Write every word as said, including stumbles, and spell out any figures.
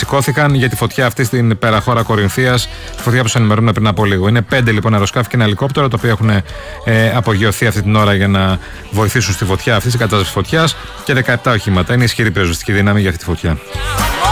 σηκώθηκαν για τη φωτιά αυτή στην περαχώρα Κορινθίας. Τη φωτιά που σας ενημερώνουμε πριν από λίγο. Είναι πέντε λοιπόν αεροσκάφη και ένα ελικόπτερο, το οποίο έχουν ε, απογειωθεί αυτή την ώρα για να βοηθήσουν στη φωτιά αυτή, στην κατάσταση φωτιάς, και δεκαεπτά οχήματα. Είναι ισχυρή πυροσβεστική δύναμη για αυτή τη φωτιά.